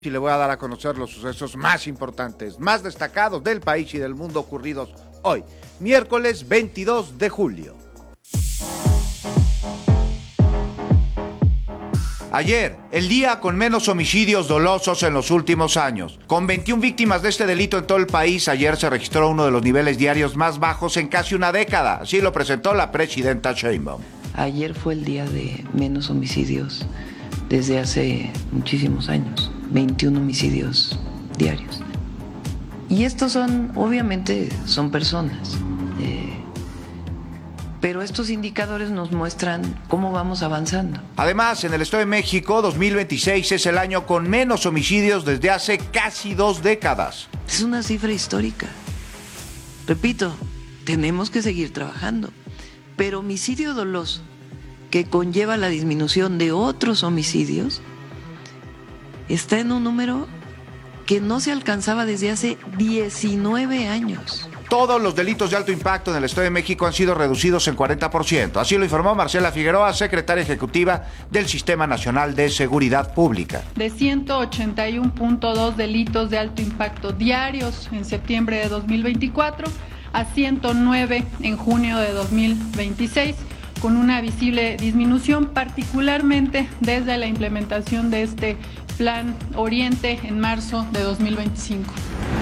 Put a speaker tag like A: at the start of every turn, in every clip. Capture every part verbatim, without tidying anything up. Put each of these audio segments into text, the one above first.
A: Y le voy a dar a conocer los sucesos más importantes, más destacados del país y del mundo ocurridos hoy, miércoles veintidós de julio. Ayer, el día con menos homicidios dolosos en los últimos años. Con veintiuna víctimas de este delito en todo el país, ayer se registró uno de los niveles diarios más bajos en casi una década. Así lo presentó la presidenta Sheinbaum.
B: Ayer fue el día de menos homicidios desde hace muchísimos años. veintiún homicidios diarios. Y estos son, obviamente, son personas. Eh, pero estos indicadores nos muestran cómo vamos avanzando.
A: Además, en el Estado de México, dos mil veintiséis es el año con menos homicidios desde hace casi dos décadas.
B: Es una cifra histórica. Repito, tenemos que seguir trabajando. Pero homicidio doloso, que conlleva la disminución de otros homicidios, está en un número que no se alcanzaba desde hace diecinueve años.
A: Todos los delitos de alto impacto en el Estado de México han sido reducidos en cuarenta por ciento. Así lo informó Marcela Figueroa, secretaria ejecutiva del Sistema Nacional de Seguridad Pública.
C: De ciento ochenta y uno punto dos delitos de alto impacto diarios en septiembre de dos mil veinticuatro a ciento nueve en junio de dos mil veintiséis, con una visible disminución, particularmente desde la implementación de este Plan Oriente en marzo de dos mil veinticinco.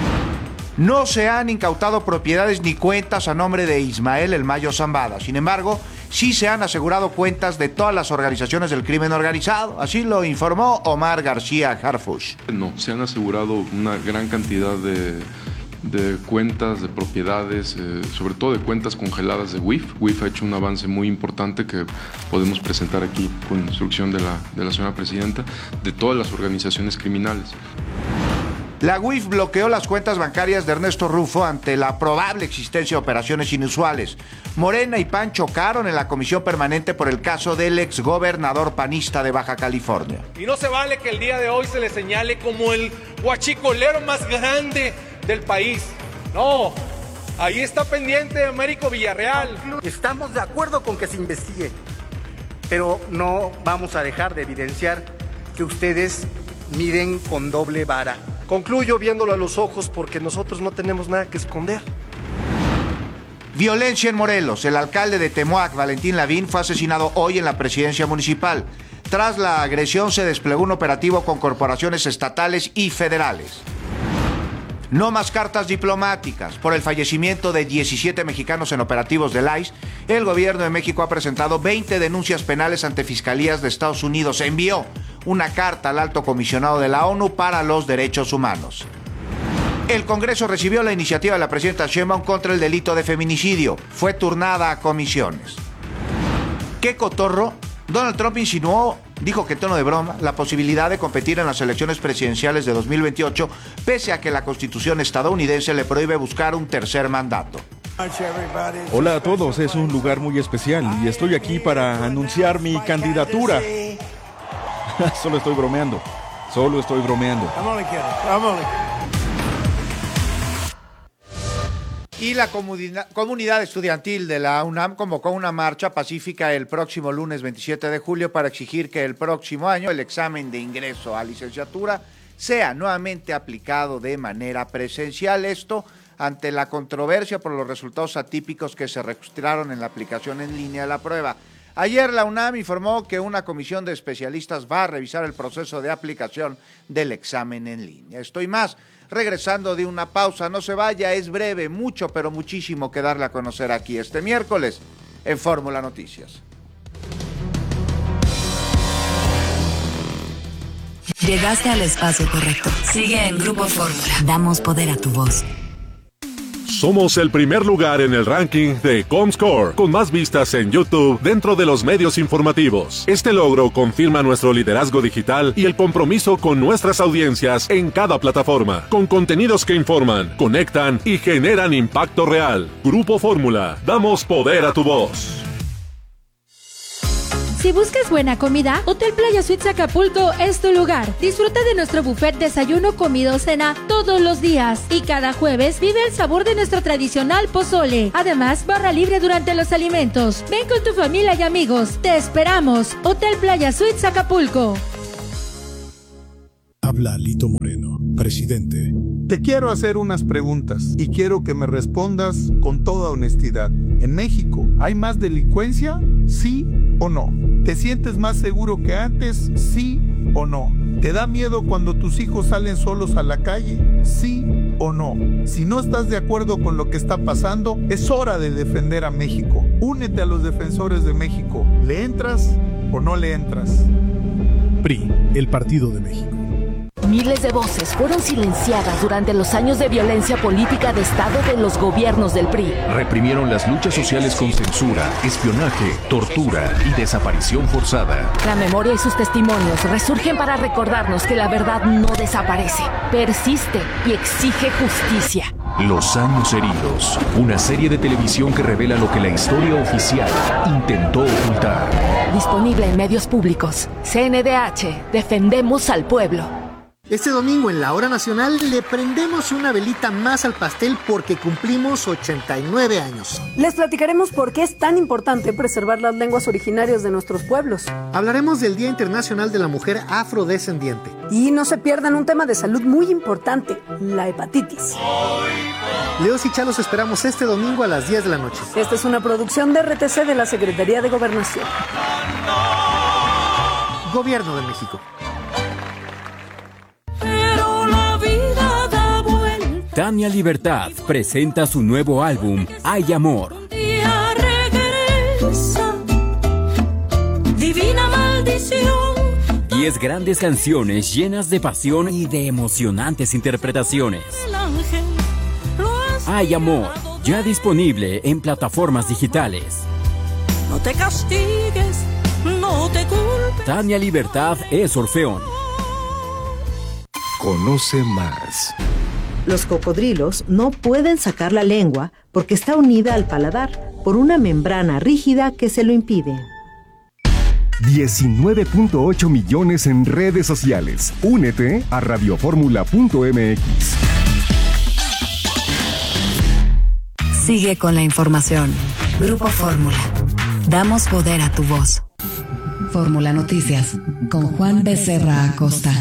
A: No se han incautado propiedades ni cuentas a nombre de Ismael El Mayo Zambada. Sin embargo, sí se han asegurado cuentas de todas las organizaciones del crimen organizado. Así lo informó Omar García Harfuch.
D: No, se han asegurado una gran cantidad de, de cuentas, de propiedades, eh, sobre todo de cuentas congeladas de W I F. W I F ha hecho un avance muy importante que podemos presentar aquí con instrucción de la, de la señora presidenta, de todas las organizaciones criminales.
A: La W I F bloqueó las cuentas bancarias de Ernesto Rufo ante la probable existencia de operaciones inusuales. Morena y P A N chocaron en la comisión permanente por el caso del exgobernador panista de Baja California.
E: Y no se vale que el día de hoy se le señale como el huachicolero más grande del país. No, ahí está pendiente Américo Villarreal.
F: Estamos de acuerdo con que se investigue, pero no vamos a dejar de evidenciar que ustedes miden con doble vara.
G: Concluyo viéndolo a los ojos porque nosotros no tenemos nada que esconder.
A: Violencia en Morelos. El alcalde de Temoac, Valentín Lavín, fue asesinado hoy en la presidencia municipal. Tras la agresión se desplegó un operativo con corporaciones estatales y federales. No más cartas diplomáticas. Por el fallecimiento de diecisiete mexicanos en operativos del I C E, el gobierno de México ha presentado veinte denuncias penales ante fiscalías de Estados Unidos. Envió una carta al alto comisionado de la ONU para los Derechos Humanos. El Congreso recibió la iniciativa de la presidenta Sheinbaum contra el delito de feminicidio. Fue turnada a comisiones. ¿Qué cotorro? Donald Trump insinuó, dijo que en tono de broma, la posibilidad de competir en las elecciones presidenciales de dos mil veintiocho, pese a que la Constitución estadounidense le prohíbe buscar un tercer mandato.
H: Hola a todos, es un lugar muy especial y estoy aquí para anunciar mi candidatura. Solo estoy bromeando, solo estoy bromeando.
A: Y la comunidad, comunidad estudiantil de la UNAM convocó una marcha pacífica el próximo lunes veintisiete de julio para exigir que el próximo año el examen de ingreso a licenciatura sea nuevamente aplicado de manera presencial. Esto ante la controversia por los resultados atípicos que se registraron en la aplicación en línea de la prueba. Ayer la UNAM informó que una comisión de especialistas va a revisar el proceso de aplicación del examen en línea. Estoy más, regresando de una pausa, no se vaya, es breve, mucho, pero muchísimo que darle a conocer aquí este miércoles en Fórmula Noticias.
I: Llegaste al espacio correcto. Sigue en Grupo Fórmula. Damos poder a tu voz.
J: Somos el primer lugar en el ranking de Comscore, con más vistas en YouTube dentro de los medios informativos. Este logro confirma nuestro liderazgo digital y el compromiso con nuestras audiencias en cada plataforma, con contenidos que informan, conectan y generan impacto real. Grupo Fórmula, damos poder a tu voz.
K: Si buscas buena comida, Hotel Playa Suites Acapulco es tu lugar. Disfruta de nuestro buffet desayuno, comida o cena todos los días. Y cada jueves vive el sabor de nuestro tradicional pozole. Además, barra libre durante los alimentos. Ven con tu familia y amigos. Te esperamos. Hotel Playa Suites Acapulco.
L: Habla Alito Moreno, presidente.
M: Te quiero hacer unas preguntas y quiero que me respondas con toda honestidad. ¿En México hay más delincuencia? ¿Sí o no? ¿Te sientes más seguro que antes? ¿Sí o no? ¿Te da miedo cuando tus hijos salen solos a la calle? ¿Sí o no? Si no estás de acuerdo con lo que está pasando, es hora de defender a México. Únete a los defensores de México. ¿Le entras o no le entras?
L: P R I, el Partido de México.
N: Miles de voces fueron silenciadas durante los años de violencia política de Estado de los gobiernos del P R I.
O: Reprimieron las luchas sociales con censura, espionaje, tortura y desaparición forzada.
N: La memoria y sus testimonios resurgen para recordarnos que la verdad no desaparece, persiste y exige justicia.
O: Los años heridos, una serie de televisión que revela lo que la historia oficial intentó ocultar.
N: Disponible en medios públicos. C N D H, defendemos al pueblo.
P: Este domingo en la Hora Nacional le prendemos una velita más al pastel porque cumplimos ochenta y nueve años.
Q: Les platicaremos por qué es tan importante preservar las lenguas originarias de nuestros pueblos.
P: Hablaremos del Día Internacional de la Mujer Afrodescendiente.
Q: Y no se pierdan un tema de salud muy importante, la hepatitis.
P: Leos y Chalos esperamos este domingo a las diez de la noche.
Q: Esta es una producción de R T C de la Secretaría de Gobernación.
P: Gobierno de México.
R: Tania Libertad presenta su nuevo álbum, Hay Amor.
S: Regresa, divina maldición.
R: Diez grandes canciones llenas de pasión y de emocionantes interpretaciones. Hay Amor, ya disponible en plataformas digitales.
S: No te castigues, no te culpes.
R: Tania Libertad es Orfeón.
T: Conoce más.
U: Los cocodrilos no pueden sacar la lengua porque está unida al paladar por una membrana rígida que se lo impide.
V: diecinueve punto ocho millones en redes sociales. Únete a radioformula punto m x.
I: Sigue con la información. Grupo Fórmula. Damos poder a tu voz. Fórmula Noticias con Juan Becerra Acosta.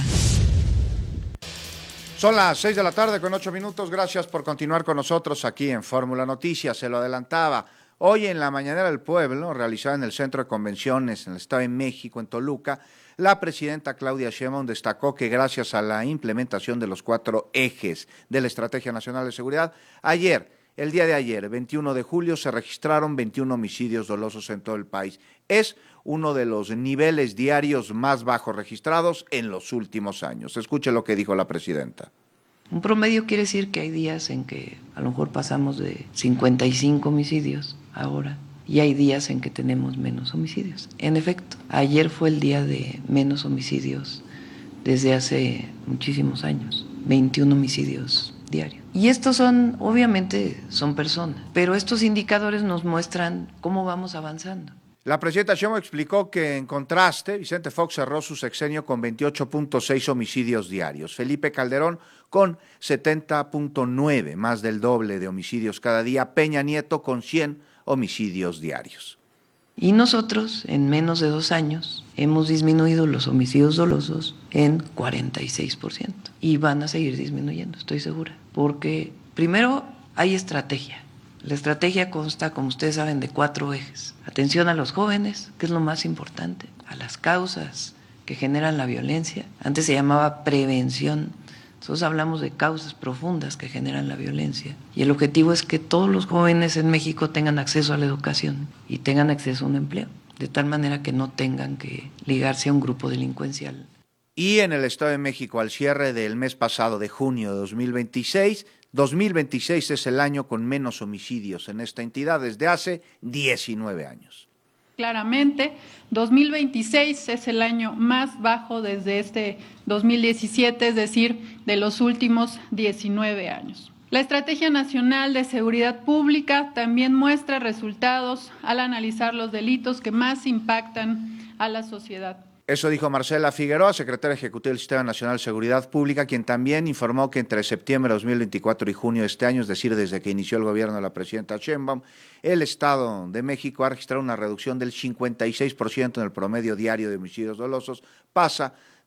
A: Son las seis de la tarde con ocho minutos. Gracias por continuar con nosotros aquí en Fórmula Noticias. Se lo adelantaba. Hoy en la Mañanera del Pueblo, realizada en el Centro de Convenciones en el Estado de México, en Toluca, la presidenta Claudia Sheinbaum destacó que gracias a la implementación de los cuatro ejes de la Estrategia Nacional de Seguridad, ayer, el día de ayer, veintiuno de julio, se registraron veintiún homicidios dolosos en todo el país. Es uno de los niveles diarios más bajos registrados en los últimos años. Escuche lo que dijo la presidenta.
B: Un promedio quiere decir que hay días en que a lo mejor pasamos de cincuenta y cinco homicidios ahora y hay días en que tenemos menos homicidios. En efecto, ayer fue el día de menos homicidios desde hace muchísimos años, veintiún homicidios diarios. Y estos son, obviamente, son personas, pero estos indicadores nos muestran cómo vamos avanzando.
A: La presidenta Sheinbaum explicó que, en contraste, Vicente Fox cerró su sexenio con veintiocho punto seis homicidios diarios, Felipe Calderón con setenta punto nueve, más del doble de homicidios cada día, Peña Nieto con cien homicidios diarios.
B: Y nosotros, en menos de dos años, hemos disminuido los homicidios dolosos en cuarenta y seis por ciento. Y van a seguir disminuyendo, estoy segura. Porque, primero, hay estrategia. La estrategia consta, como ustedes saben, de cuatro ejes. Atención a los jóvenes, que es lo más importante, a las causas que generan la violencia. Antes se llamaba prevención. Nosotros hablamos de causas profundas que generan la violencia. Y el objetivo es que todos los jóvenes en México tengan acceso a la educación y tengan acceso a un empleo, de tal manera que no tengan que ligarse a un grupo delincuencial.
A: Y en el Estado de México, al cierre del mes pasado de junio de dos mil veintiséis, dos mil veintiséis es el año con menos homicidios en esta entidad desde hace diecinueve años.
C: Claramente, dos mil veintiséis es el año más bajo desde este dos mil diecisiete, es decir, de los últimos diecinueve años. La Estrategia Nacional de Seguridad Pública también muestra resultados al analizar los delitos que más impactan a la sociedad.
A: Eso dijo Marcela Figueroa, secretaria ejecutiva del Sistema Nacional de Seguridad Pública, quien también informó que entre septiembre de dos mil veinticuatro y junio de este año, es decir, desde que inició el gobierno de la presidenta Sheinbaum, el Estado de México ha registrado una reducción del cincuenta y seis por ciento en el promedio diario de homicidios dolosos, pasa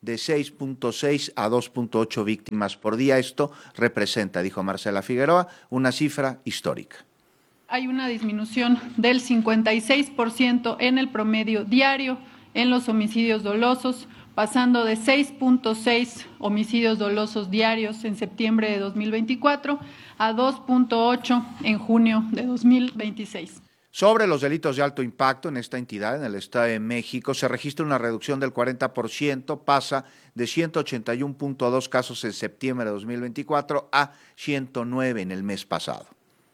A: de seis punto seis a dos punto ocho víctimas por día. Esto representa, dijo Marcela Figueroa, una cifra histórica.
C: Hay una disminución del cincuenta y seis por ciento en el promedio diario en los homicidios dolosos, pasando de seis punto seis homicidios dolosos diarios en septiembre de dos mil veinticuatro a dos punto ocho en junio de dos mil veintiséis.
A: Sobre los delitos de alto impacto en esta entidad, en el Estado de México, se registra una reducción del cuarenta por ciento, pasa de ciento ochenta y uno punto dos casos en septiembre de dos mil veinticuatro a ciento nueve en el mes pasado.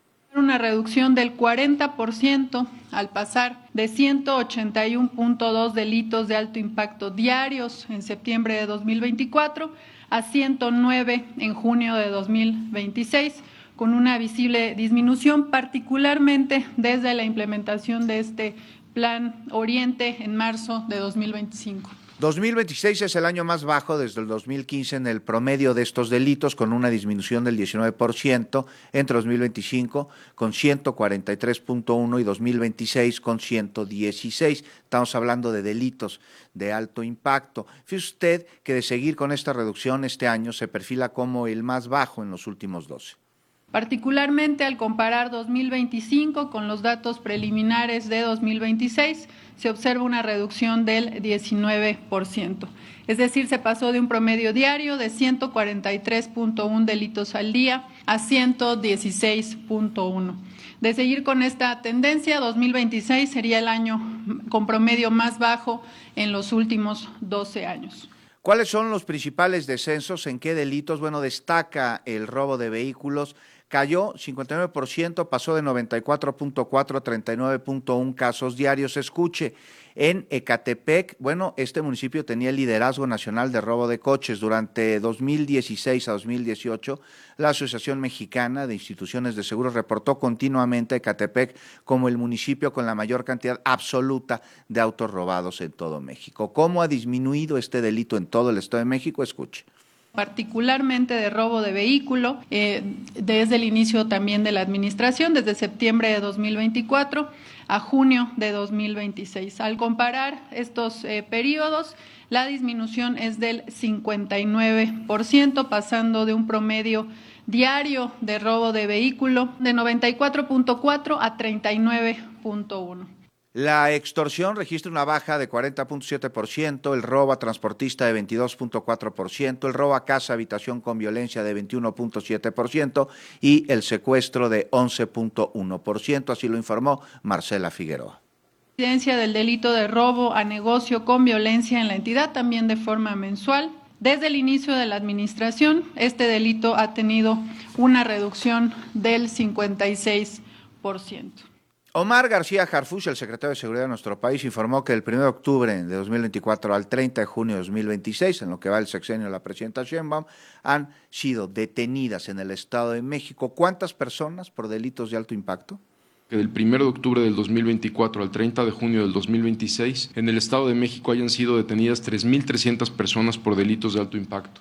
C: Una reducción del cuarenta por ciento al pasar de ciento ochenta y uno punto dos delitos de alto impacto diarios en septiembre de dos mil veinticuatro a ciento nueve en junio de dos mil veintiséis, con una visible disminución, particularmente desde la implementación de este Plan Oriente en marzo de dos mil veinticinco.
A: dos mil veintiséis es el año más bajo desde el dos mil quince en el promedio de estos delitos, con una disminución del diecinueve por ciento entre dos mil veinticinco con ciento cuarenta y tres punto uno y dos mil veintiséis con ciento dieciséis. Estamos hablando de delitos de alto impacto. Fíjese usted que de seguir con esta reducción este año se perfila como el más bajo en los últimos doce.
C: Particularmente al comparar dos mil veinticinco con los datos preliminares de dos mil veintiséis, se observa una reducción del diecinueve por ciento. Es decir, se pasó de un promedio diario de ciento cuarenta y tres punto uno delitos al día a ciento dieciséis punto uno. De seguir con esta tendencia, dos mil veintiséis sería el año con promedio más bajo en los últimos doce años.
A: ¿Cuáles son los principales descensos? ¿En qué delitos? Bueno, destaca el robo de vehículos. Cayó cincuenta y nueve por ciento, pasó de noventa y cuatro punto cuatro a treinta y nueve punto uno casos diarios. Escuche, en Ecatepec, bueno, este municipio tenía el liderazgo nacional de robo de coches. Durante dos mil dieciséis a dos mil dieciocho, la Asociación Mexicana de Instituciones de Seguros reportó continuamente a Ecatepec como el municipio con la mayor cantidad absoluta de autos robados en todo México. ¿Cómo ha disminuido este delito en todo el Estado de México? Escuche.
C: Particularmente de robo de vehículo, eh, desde el inicio también de la administración, desde septiembre de dos mil veinticuatro a junio de dos mil veintiséis. Al comparar estos eh, periodos, la disminución es del cincuenta y nueve por ciento, pasando de un promedio diario de robo de vehículo de noventa y cuatro punto cuatro a treinta y nueve punto uno.
A: La extorsión registra una baja de cuarenta punto siete por ciento, el robo a transportista de veintidós punto cuatro por ciento, el robo a casa, habitación con violencia de veintiuno punto siete por ciento y el secuestro de once punto uno por ciento, así lo informó Marcela Figueroa.
C: La incidencia del delito de robo a negocio con violencia en la entidad también de forma mensual. Desde el inicio de la administración, este delito ha tenido una reducción del cincuenta y seis por ciento.
A: Omar García Harfuch, el secretario de Seguridad de nuestro país, informó que del primero de octubre de dos mil veinticuatro al treinta de junio de dos mil veintiséis, en lo que va el sexenio de la presidenta Sheinbaum, han sido detenidas en el Estado de México. ¿Cuántas personas por delitos de alto impacto?
D: Que del primero de octubre del dos mil veinticuatro al treinta de junio del dos mil veintiséis, en el Estado de México hayan sido detenidas tres mil trescientas personas por delitos de alto impacto.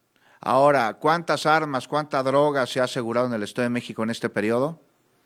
A: Ahora, ¿cuántas armas, cuánta droga se ha asegurado en el Estado de México en este periodo?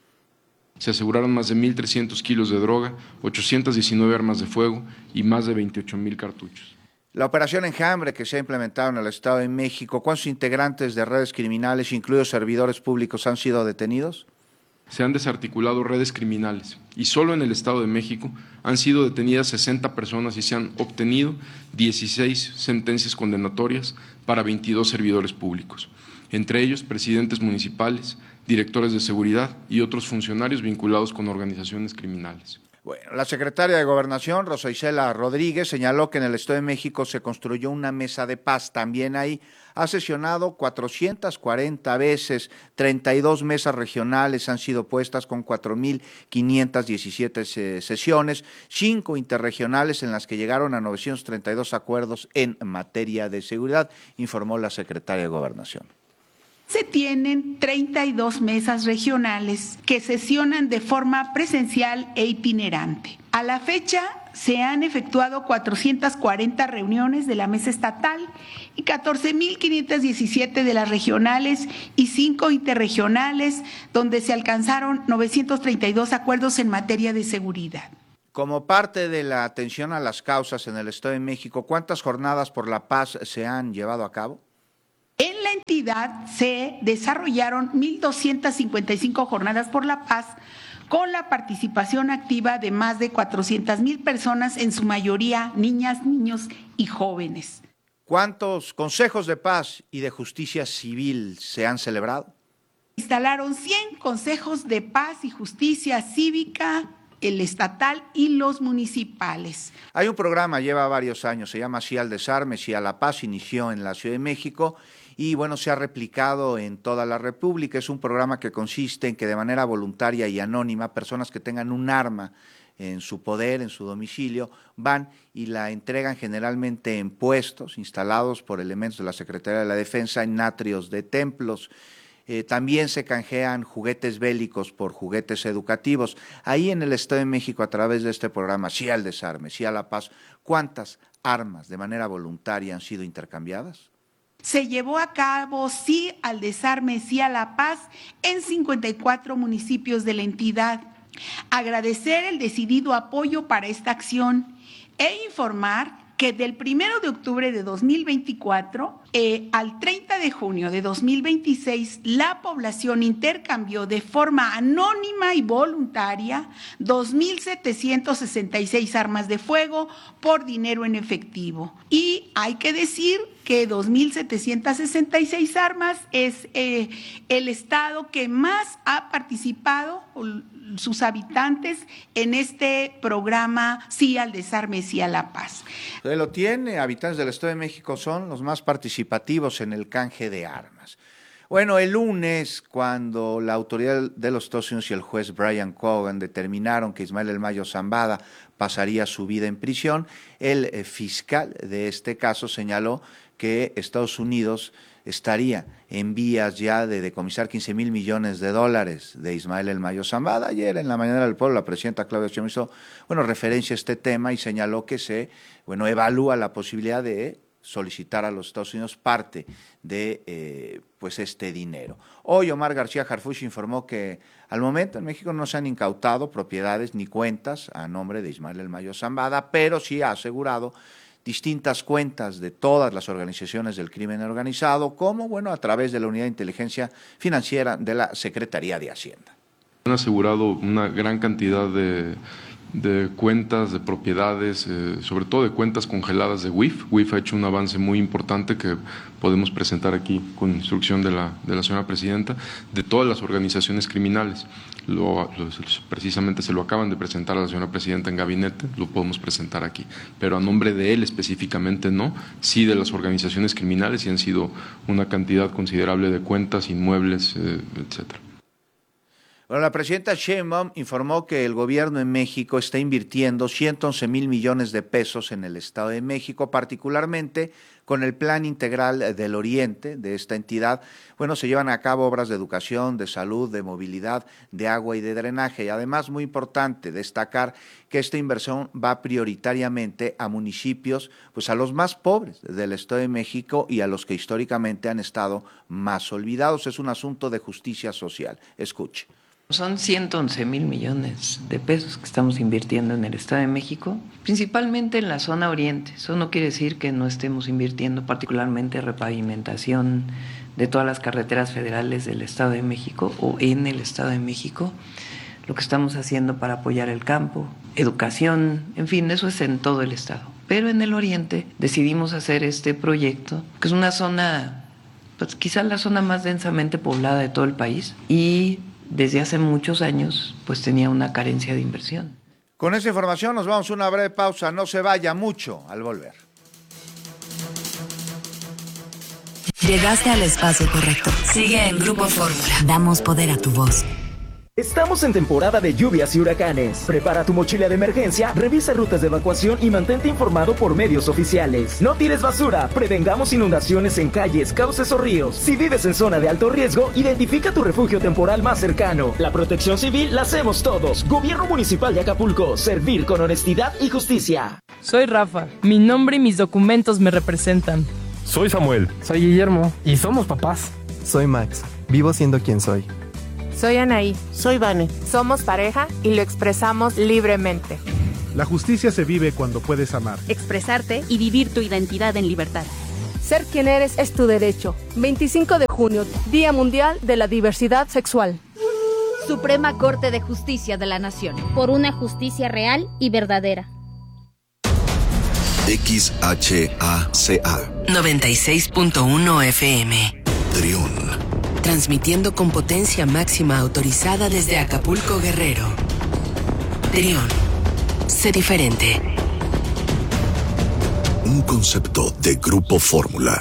D: Se aseguraron más de mil trescientos kilos de droga, ochocientas diecinueve armas de fuego y más de veintiocho mil cartuchos.
A: La operación Enjambre que se ha implementado en el Estado de México, ¿cuántos integrantes de redes criminales, incluidos servidores públicos, han sido detenidos?
D: Se han desarticulado redes criminales y solo en el Estado de México han sido detenidas sesenta personas y se han obtenido dieciséis sentencias condenatorias para veintidós servidores públicos, entre ellos presidentes municipales, directores de seguridad y otros funcionarios vinculados con organizaciones criminales.
A: Bueno, la secretaria de Gobernación, Rosa Isela Rodríguez, señaló que en el Estado de México se construyó una mesa de paz. También ahí ha sesionado cuatrocientas cuarenta veces, treinta y dos mesas regionales han sido puestas con cuatro mil quinientas diecisiete sesiones, cinco interregionales en las que llegaron a novecientos treinta y dos acuerdos en materia de seguridad, informó la secretaria de Gobernación.
T: Se tienen treinta y dos mesas regionales que sesionan de forma presencial e itinerante. A la fecha se han efectuado cuatrocientas cuarenta reuniones de la mesa estatal y catorce mil quinientas diecisiete de las regionales y cinco interregionales, donde se alcanzaron novecientos treinta y dos acuerdos en materia de seguridad.
A: Como parte de la atención a las causas en el Estado de México, ¿cuántas jornadas por la paz se han llevado a cabo?
T: En la entidad se desarrollaron mil doscientas cincuenta y cinco jornadas por la paz, con la participación activa de más de cuatrocientas mil personas, en su mayoría niñas, niños y jóvenes.
A: ¿Cuántos consejos de paz y de justicia civil se han celebrado?
T: Instalaron cien consejos de paz y justicia cívica, el estatal y los municipales.
A: Hay un programa, lleva varios años, se llama Sí al Desarme, Sí a la Paz, inició en la Ciudad de México y bueno, se ha replicado en toda la República. Es un programa que consiste en que de manera voluntaria y anónima, personas que tengan un arma en su poder, en su domicilio, van y la entregan generalmente en puestos instalados por elementos de la Secretaría de la Defensa en atrios de templos. Eh, también se canjean juguetes bélicos por juguetes educativos. Ahí en el Estado de México, a través de este programa, Sí al Desarme, Sí a la Paz, ¿cuántas armas de manera voluntaria han sido intercambiadas?
T: Se llevó a cabo Sí al Desarme, Sí a la Paz en cincuenta y cuatro municipios de la entidad. Agradecer el decidido apoyo para esta acción e informar que del primero de octubre de dos mil veinticuatro eh, al treinta de junio de dos mil veintiséis, la población intercambió de forma anónima y voluntaria dos mil setecientas sesenta y seis armas de fuego por dinero en efectivo. Y hay que decir que dos mil setecientas sesenta y seis armas es eh, el estado que más ha participado, sus habitantes, en este programa Sí al Desarme, Sí a la Paz.
A: Usted lo tiene, habitantes del Estado de México son los más participativos en el canje de armas. Bueno, el lunes, cuando la autoridad de los Estados Unidos y el juez Brian Cogan determinaron que Ismael El Mayo Zambada pasaría su vida en prisión, el eh, fiscal de este caso señaló que Estados Unidos estaría en vías ya de decomisar quince mil millones de dólares de Ismael El Mayo Zambada. Ayer en la Mañanera del Pueblo la presidenta Claudia Sheinbaum hizo bueno, referencia a este tema y señaló que se bueno, evalúa la posibilidad de solicitar a los Estados Unidos parte de eh, pues este dinero. Hoy Omar García Harfuch informó que al momento en México no se han incautado propiedades ni cuentas a nombre de Ismael El Mayo Zambada, pero sí ha asegurado distintas cuentas de todas las organizaciones del crimen organizado, como bueno a través de la Unidad de Inteligencia Financiera de la Secretaría de Hacienda.
D: Han asegurado una gran cantidad de, de cuentas, de propiedades, eh, sobre todo de cuentas congeladas de W I F. W I F ha hecho un avance muy importante que podemos presentar aquí con instrucción de la, de la señora presidenta, de todas las organizaciones criminales. Lo, lo, precisamente se lo acaban de presentar a la señora presidenta en gabinete, lo podemos presentar aquí, pero a nombre de él específicamente no, sí de las organizaciones criminales, y han sido una cantidad considerable de cuentas, inmuebles, eh, etcétera.
A: Bueno, la presidenta Sheinbaum informó que el gobierno en México está invirtiendo ciento once mil millones de pesos en el Estado de México, particularmente con el Plan Integral del Oriente de esta entidad. Bueno, se llevan a cabo obras de educación, de salud, de movilidad, de agua y de drenaje. Y además, muy importante destacar que esta inversión va prioritariamente a municipios, pues a los más pobres del Estado de México y a los que históricamente han estado más olvidados. Es un asunto de justicia social. Escuche.
B: Son ciento once mil millones de pesos que estamos invirtiendo en el Estado de México, principalmente en la zona oriente. Eso no quiere decir que no estemos invirtiendo particularmente en repavimentación de todas las carreteras federales del Estado de México o en el Estado de México. Lo que estamos haciendo para apoyar el campo, educación, en fin, eso es en todo el Estado. Pero en el oriente decidimos hacer este proyecto, que es una zona, pues quizás la zona más densamente poblada de todo el país, y desde hace muchos años pues tenía una carencia de inversión.
A: Con esa información nos vamos a una breve pausa, no se vaya mucho al volver.
I: Llegaste al espacio correcto. Sigue en Grupo Fórmula. Damos poder a tu voz.
E: Estamos en temporada de lluvias y huracanes. Prepara tu mochila de emergencia, revisa rutas de evacuación y mantente informado por medios oficiales. No tires basura, prevengamos inundaciones en calles, cauces o ríos. Si vives en zona de alto riesgo, identifica tu refugio temporal más cercano. La protección civil la hacemos todos. Gobierno Municipal de Acapulco, servir con honestidad y justicia.
F: Soy Rafa, mi nombre y mis documentos me representan.
W: Soy Samuel.
X: Soy Guillermo.
W: Y somos papás.
X: Soy Max, vivo siendo quien soy.
Y: Soy Anaí.
Z: Soy Vane.
Y: Somos pareja y lo expresamos libremente.
L: La justicia se vive cuando puedes amar,
G: expresarte y vivir tu identidad en libertad.
Q: Ser quien eres es tu derecho. veinticinco de junio, Día Mundial de la Diversidad Sexual.
H: Suprema Corte de Justicia de la Nación. Por una justicia real y verdadera.
J: X H A C A
K: noventa y seis punto uno F M.
J: Trión.
K: Transmitiendo con potencia máxima autorizada desde Acapulco, Guerrero. Trión. Sé diferente.
J: Un concepto de Grupo Fórmula.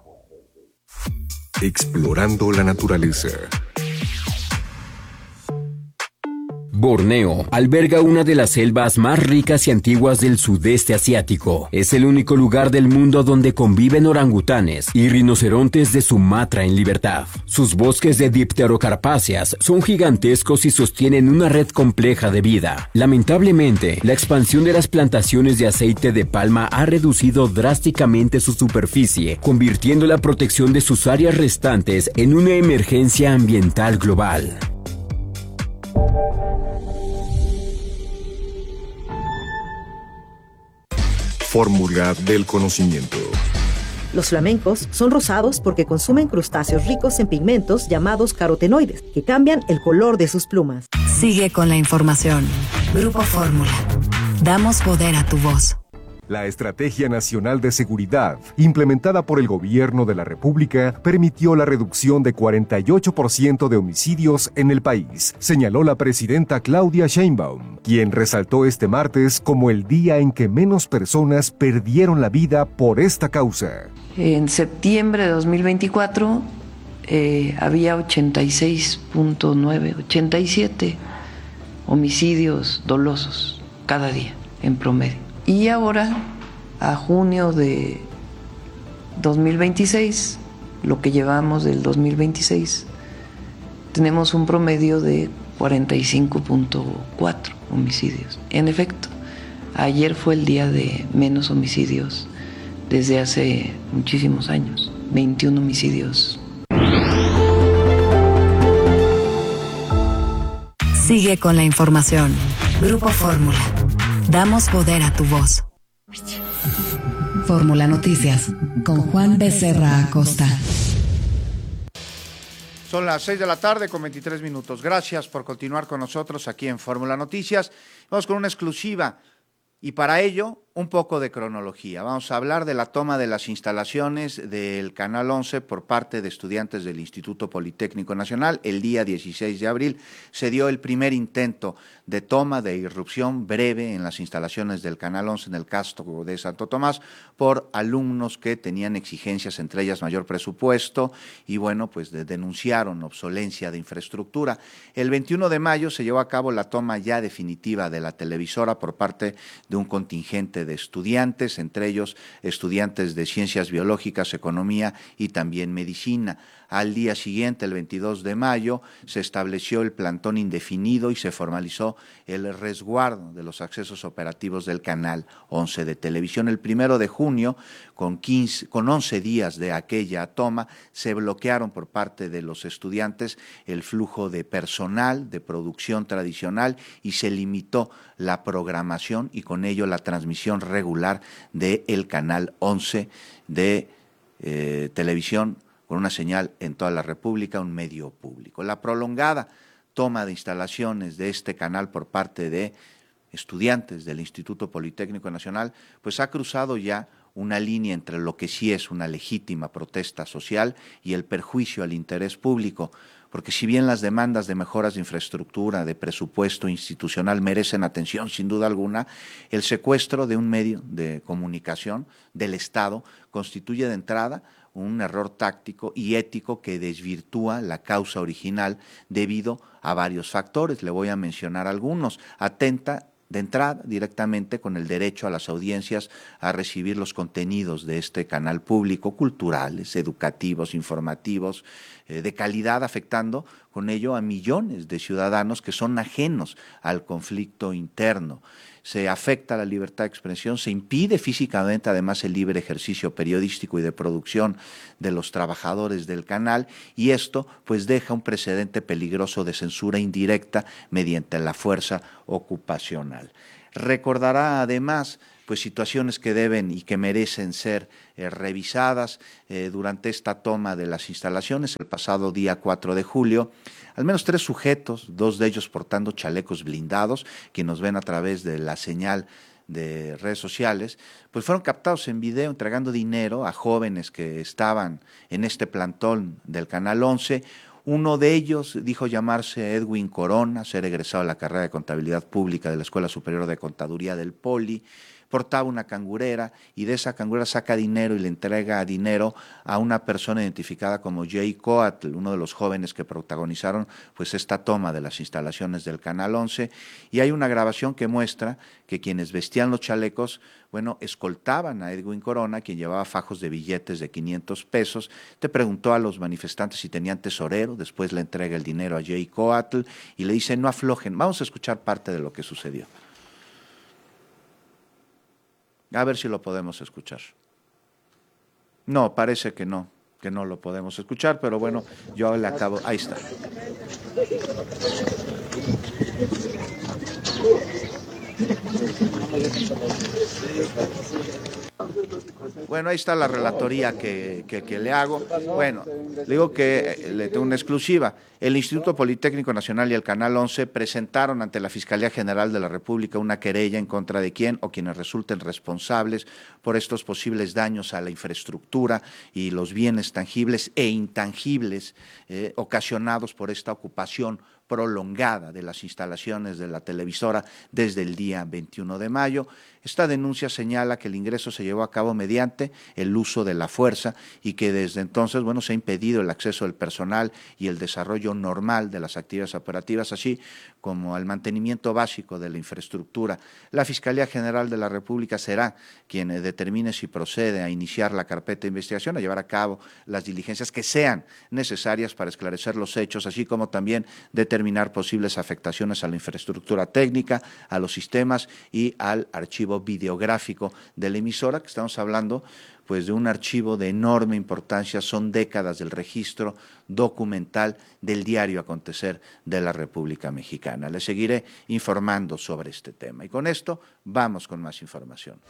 V: Explorando la naturaleza.
R: Borneo alberga una de las selvas más ricas y antiguas del sudeste asiático. Es el único lugar del mundo donde conviven orangutanes y rinocerontes de Sumatra en libertad. Sus bosques de dipterocarpáceas son gigantescos y sostienen una red compleja de vida. Lamentablemente, la expansión de las plantaciones de aceite de palma ha reducido drásticamente su superficie, convirtiendo la protección de sus áreas restantes en una emergencia ambiental global.
V: Fórmula del conocimiento.
U: Los flamencos son rosados porque consumen crustáceos ricos en pigmentos llamados carotenoides, que cambian el color de sus plumas.
I: Sigue con la información. Grupo Fórmula. Damos poder a tu voz.
V: La Estrategia Nacional de Seguridad, implementada por el Gobierno de la República, permitió la reducción de cuarenta y ocho por ciento de homicidios en el país, señaló la presidenta Claudia Sheinbaum, quien resaltó este martes como el día en que menos personas perdieron la vida por esta causa.
B: En septiembre de dos mil veinticuatro eh, había ochenta y seis punto nueve, ochenta y siete homicidios dolosos cada día en promedio. Y ahora, a junio de dos mil veintiséis, lo que llevamos del dos mil veintiséis, tenemos un promedio de cuarenta y cinco punto cuatro homicidios. En efecto, ayer fue el día de menos homicidios desde hace muchísimos años, veintiún homicidios.
I: Sigue con la información. Grupo Fórmula. Damos poder a tu voz. Fórmula Noticias con Juan Becerra Acosta.
A: Son las seis de la tarde con veintitrés minutos. Gracias por continuar con nosotros aquí en Fórmula Noticias. Vamos con una exclusiva y para ello un poco de cronología. Vamos a hablar de la toma de las instalaciones del Canal once por parte de estudiantes del Instituto Politécnico Nacional. El día dieciséis de abril se dio el primer intento de toma, de irrupción breve en las instalaciones del Canal once en el Castro de Santo Tomás por alumnos que tenían exigencias, entre ellas mayor presupuesto, y bueno, pues de, denunciaron obsolencia de infraestructura. El veintiuno de mayo se llevó a cabo la toma ya definitiva de la televisora por parte de un contingente de estudiantes, entre ellos estudiantes de ciencias biológicas, economía y también medicina. Al día siguiente, el veintidós de mayo, se estableció el plantón indefinido y se formalizó el resguardo de los accesos operativos del Canal once de televisión. El primero de junio, con, quince, con once días de aquella toma, se bloquearon por parte de los estudiantes el flujo de personal, de producción tradicional, y se limitó la programación y con ello la transmisión regular del Canal once de eh, televisión, con una señal en toda la República, un medio público. La prolongada toma de instalaciones de este canal por parte de estudiantes del Instituto Politécnico Nacional, pues ha cruzado ya una línea entre lo que sí es una legítima protesta social y el perjuicio al interés público, porque si bien las demandas de mejoras de infraestructura, de presupuesto institucional merecen atención sin duda alguna, el secuestro de un medio de comunicación del Estado constituye de entrada un error táctico y ético que desvirtúa la causa original debido a varios factores. Le voy a mencionar algunos. Atenta de entrada directamente con el derecho a las audiencias a recibir los contenidos de este canal público, culturales, educativos, informativos, eh, de calidad, afectando con ello a millones de ciudadanos que son ajenos al conflicto interno. Se afecta la libertad de expresión, se impide físicamente además el libre ejercicio periodístico y de producción de los trabajadores del canal, y esto pues deja un precedente peligroso de censura indirecta mediante la fuerza ocupacional. Recordará además pues situaciones que deben y que merecen ser eh, revisadas eh, durante esta toma de las instalaciones el pasado día cuatro de julio. Al menos tres sujetos, dos de ellos portando chalecos blindados, que nos ven a través de la señal de redes sociales, pues fueron captados en video entregando dinero a jóvenes que estaban en este plantón del Canal once. Uno de ellos dijo llamarse Edwin Corona, ser egresado de la carrera de Contabilidad Pública de la Escuela Superior de Contaduría del Poli, portaba una cangurera y de esa cangurera saca dinero y le entrega dinero a una persona identificada como Jay Coatl, uno de los jóvenes que protagonizaron pues esta toma de las instalaciones del Canal once, y hay una grabación que muestra que quienes vestían los chalecos, bueno, escoltaban a Edwin Corona, quien llevaba fajos de billetes de quinientos pesos, te preguntó a los manifestantes si tenían tesorero, después le entrega el dinero a Jay Coatl y le dice no aflojen. Vamos a escuchar parte de lo que sucedió. A ver si lo podemos escuchar. No, parece que no, que no lo podemos escuchar, pero bueno, yo le acabo, ahí está. Bueno, ahí está la relatoría que, que, que le hago. Bueno, le digo que eh, le tengo una exclusiva. El Instituto Politécnico Nacional y el Canal once presentaron ante la Fiscalía General de la República una querella en contra de quien o quienes resulten responsables por estos posibles daños a la infraestructura y los bienes tangibles e intangibles eh, ocasionados por esta ocupación prolongada de las instalaciones de la televisora desde el día veintiuno de mayo. Esta denuncia señala que el ingreso se llevó a cabo mediante el uso de la fuerza y que desde entonces, bueno, se ha impedido el acceso del personal y el desarrollo normal de las actividades operativas, así como el mantenimiento básico de la infraestructura. La Fiscalía General de la República será quien determine si procede a iniciar la carpeta de investigación, a llevar a cabo las diligencias que sean necesarias para esclarecer los hechos, así como también determinar posibles afectaciones a la infraestructura técnica, a los sistemas y al archivo videográfico de la emisora, que estamos hablando pues de un archivo de enorme importancia, son décadas del registro documental del diario acontecer de la República Mexicana. Les seguiré informando sobre este tema. Y con esto vamos con más información.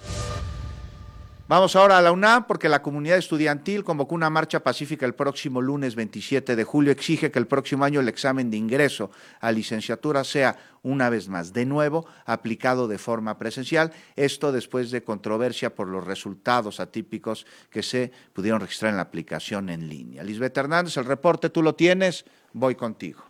A: Vamos ahora a la UNAM porque la comunidad estudiantil convocó una marcha pacífica el próximo lunes veintisiete de julio. Exige que el próximo año el examen de ingreso a licenciatura sea una vez más, de nuevo, aplicado de forma presencial. Esto después de controversia por los resultados atípicos que se pudieron registrar en la aplicación en línea. Lisbeth Hernández, el reporte tú lo tienes, voy contigo.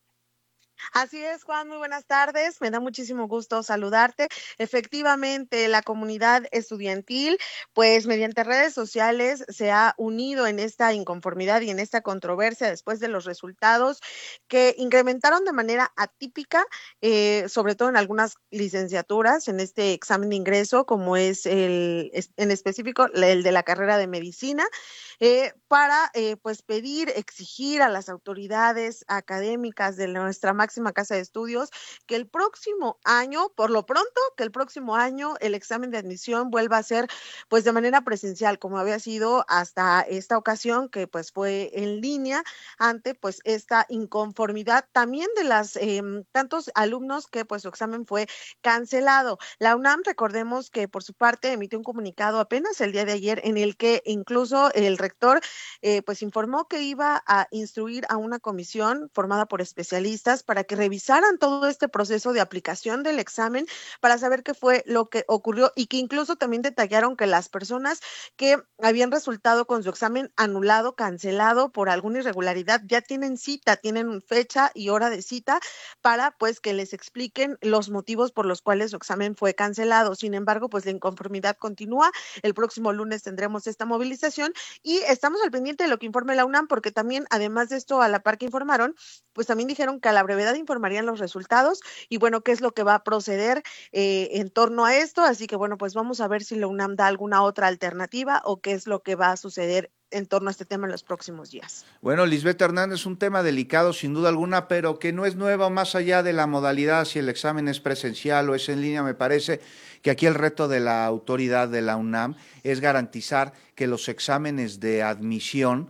M: Así es, Juan, muy buenas tardes, me da muchísimo gusto saludarte. Efectivamente, la comunidad estudiantil, pues mediante redes sociales se ha unido en esta inconformidad y en esta controversia después de los resultados que incrementaron de manera atípica, eh, sobre todo en algunas licenciaturas, en este examen de ingreso, como es el, en específico el de la carrera de medicina, eh, para eh, pues pedir, exigir a las autoridades académicas de nuestra máxima casa de estudios que el próximo año, por lo pronto, que el próximo año el examen de admisión vuelva a ser pues de manera presencial, como había sido hasta esta ocasión, que pues fue en línea, ante pues esta inconformidad también de las eh, tantos alumnos que pues su examen fue cancelado. La UNAM, recordemos que por su parte emitió un comunicado apenas el día de ayer en el que incluso el rector eh, pues informó que iba a instruir a una comisión formada por especialistas para que revisaran todo este proceso de aplicación del examen para saber qué fue lo que ocurrió y que incluso también detallaron que las personas que habían resultado con su examen anulado, cancelado por alguna irregularidad, ya tienen cita, tienen fecha y hora de cita para pues que les expliquen los motivos por los cuales su examen fue cancelado. Sin embargo, pues la inconformidad continúa. El próximo lunes tendremos esta movilización y estamos al pendiente de lo que informe la UNAM, porque también, además de esto, a la par que informaron, pues también dijeron que a la brevedad informarían los resultados y bueno, qué es lo que va a proceder eh, en torno a esto. Así que bueno, pues vamos a ver si la UNAM da alguna otra alternativa o qué es lo que va a suceder en torno a este tema en los próximos días.
A: Bueno, Lisbeth Hernández, un tema delicado sin duda alguna, pero que no es nuevo más allá de la modalidad, si el examen es presencial o es en línea. Me parece que aquí el reto de la autoridad de la UNAM es garantizar que los exámenes de admisión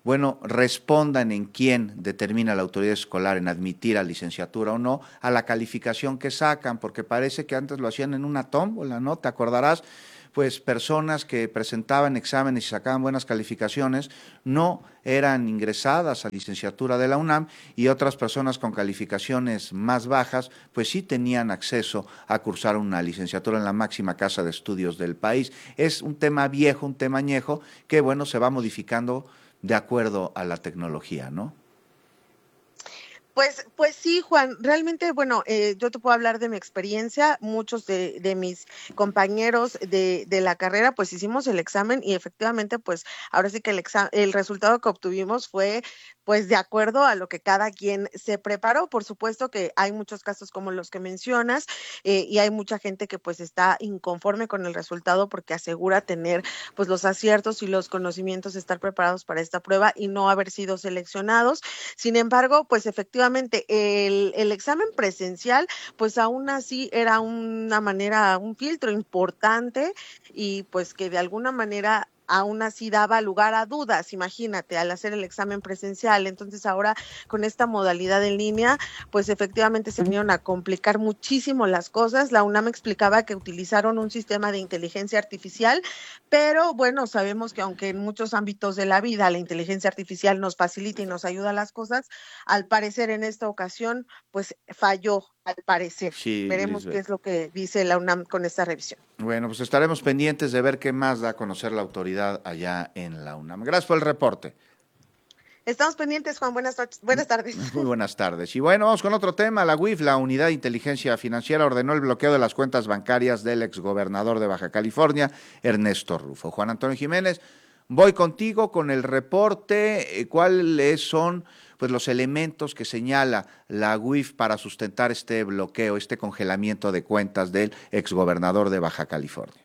A: bueno, respondan en quién determina la autoridad escolar en admitir a licenciatura o no, a la calificación que sacan, porque parece que antes lo hacían en una tómbola, ¿no? Te acordarás, pues personas que presentaban exámenes y sacaban buenas calificaciones no eran ingresadas a licenciatura de la UNAM, y otras personas con calificaciones más bajas, pues sí tenían acceso a cursar una licenciatura en la máxima casa de estudios del país. Es un tema viejo, un tema añejo, que bueno, se va modificando de acuerdo a la tecnología, ¿no?
M: Pues, pues sí, Juan, realmente, bueno, eh, yo te puedo hablar de mi experiencia. Muchos de, de mis compañeros de, de la carrera, pues hicimos el examen y efectivamente, pues ahora sí que el, exa- el resultado que obtuvimos fue pues de acuerdo a lo que cada quien se preparó. Por supuesto que hay muchos casos como los que mencionas, eh, y hay mucha gente que pues está inconforme con el resultado porque asegura tener pues los aciertos y los conocimientos, estar preparados para esta prueba y no haber sido seleccionados. Sin embargo, pues efectivamente el, el examen presencial pues aún así era una manera, un filtro importante, y pues que de alguna manera aún así daba lugar a dudas, imagínate, al hacer el examen presencial. Entonces ahora con esta modalidad en línea, pues efectivamente se vinieron a complicar muchísimo las cosas. La UNAM explicaba que utilizaron un sistema de inteligencia artificial, pero bueno, sabemos que aunque en muchos ámbitos de la vida la inteligencia artificial nos facilita y nos ayuda a las cosas, al parecer en esta ocasión pues falló, al parecer.
A: Sí,
M: veremos
A: Lisbeth.
M: qué es lo que dice la UNAM con esta revisión.
A: Bueno, pues estaremos pendientes de ver qué más da a conocer la autoridad allá en la UNAM. Gracias por el reporte.
M: Estamos pendientes, Juan. Buenas, noches, buenas tardes.
A: Muy buenas tardes. Y bueno, vamos con otro tema. La U I F, la Unidad de Inteligencia Financiera, ordenó el bloqueo de las cuentas bancarias del exgobernador de Baja California, Ernesto Rufo. Juan Antonio Jiménez, voy contigo con el reporte. ¿Cuáles son pues los elementos que señala la U I F para sustentar este bloqueo, este congelamiento de cuentas del exgobernador de Baja California?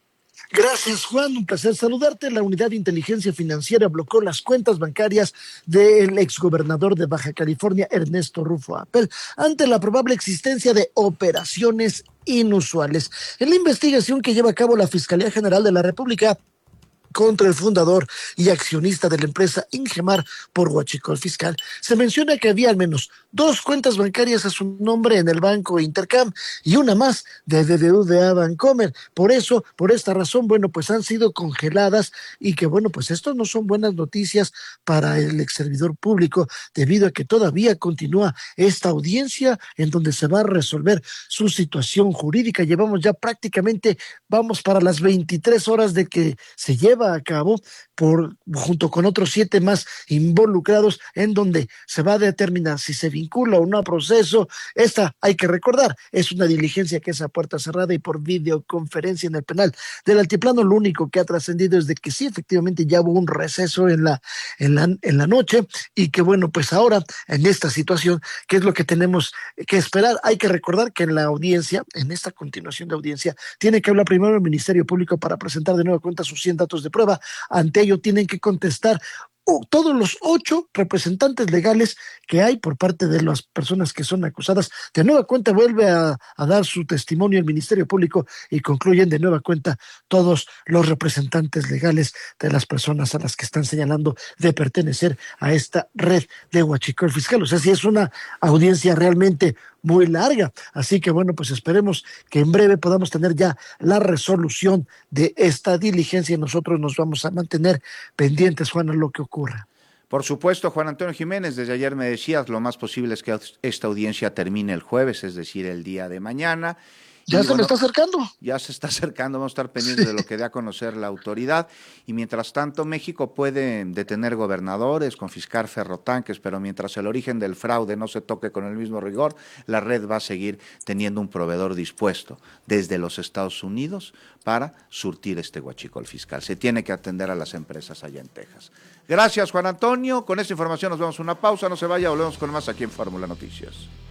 N: Gracias, Juan. Un placer saludarte. La Unidad de Inteligencia Financiera bloqueó las cuentas bancarias del exgobernador de Baja California, Ernesto Rufo Appel, ante la probable existencia de operaciones inusuales. En la investigación que lleva a cabo la Fiscalía General de la República contra el fundador y accionista de la empresa Ingemar por huachicol fiscal, se menciona que había al menos dos cuentas bancarias a su nombre en el Banco Intercam y una más de B B V A Bancomer. Por eso, por esta razón, bueno, pues han sido congeladas, y que bueno, pues esto no son buenas noticias para el exservidor público, debido a que todavía continúa esta audiencia en donde se va a resolver su situación jurídica. Llevamos ya prácticamente, vamos para las veintitrés horas de que se lleva a cabo por junto con otros siete más involucrados, en donde se va a determinar si se vincula o no a proceso. Esta, hay que recordar, es una diligencia que es a puerta cerrada y por videoconferencia en el penal del Altiplano. Lo único que ha trascendido es de que sí, efectivamente ya hubo un receso en la, en la, en la noche, y que bueno, pues ahora en esta situación, ¿qué es lo que tenemos que esperar? Hay que recordar que en la audiencia, en esta continuación de audiencia, tiene que hablar primero el Ministerio Público para presentar de nueva cuenta sus cien datos de prueba. Ante ello tienen que contestar oh, todos los ocho representantes legales que hay por parte de las personas que son acusadas. De nueva cuenta vuelve a, a dar su testimonio el Ministerio Público, y concluyen de nueva cuenta todos los representantes legales de las personas a las que están señalando de pertenecer a esta red de huachicol fiscal. O sea, sí es una audiencia realmente muy larga. Así que bueno, pues esperemos que en breve podamos tener ya la resolución de esta diligencia, y nosotros nos vamos a mantener pendientes, Juan, a lo que ocurra.
A: Por supuesto, Juan Antonio Jiménez, desde ayer me decías, lo más posible es que esta audiencia termine el jueves, es decir, el día de mañana.
N: Ya y se bueno, me está acercando.
A: Ya se está acercando, vamos a estar pendientes sí. de lo que dé a conocer la autoridad. Y mientras tanto, México puede detener gobernadores, confiscar ferrotanques, pero mientras el origen del fraude no se toque con el mismo rigor, la red va a seguir teniendo un proveedor dispuesto desde los Estados Unidos para surtir este huachicol fiscal. Se tiene que atender a las empresas allá en Texas. Gracias, Juan Antonio. Con esta información nos vamos a una pausa. No se vaya, volvemos con más aquí en Fórmula Noticias.